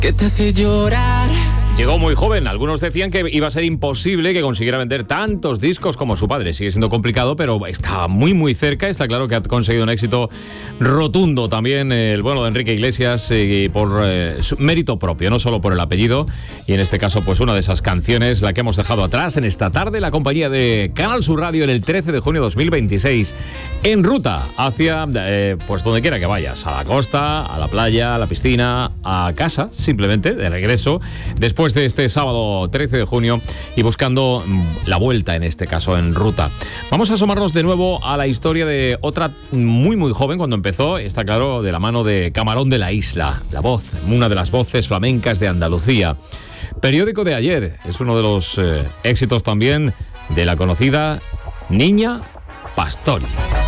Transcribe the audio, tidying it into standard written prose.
que te hace llorar. Llegó muy joven, algunos decían que iba a ser imposible que consiguiera vender tantos discos como su padre. Sigue siendo complicado, pero está muy cerca. Está claro que ha conseguido un éxito rotundo también el bueno de Enrique Iglesias, y por su mérito propio, no solo por el apellido. Y en este caso, pues una de esas canciones, la que hemos dejado atrás en esta tarde, la compañía de Canal Sur Radio en el 13 de junio de 2026, en ruta hacia, pues donde quiera que vayas, a la costa, a la playa, a la piscina, a casa, simplemente, de regreso, después de este sábado 13 de junio y buscando la vuelta, en este caso en ruta. Vamos a asomarnos de nuevo a la historia de otra muy joven cuando empezó, está claro, de la mano de Camarón de la Isla, la voz, una de las voces flamencas de Andalucía. Periódico de ayer es uno de los éxitos también de la conocida Niña Pastori.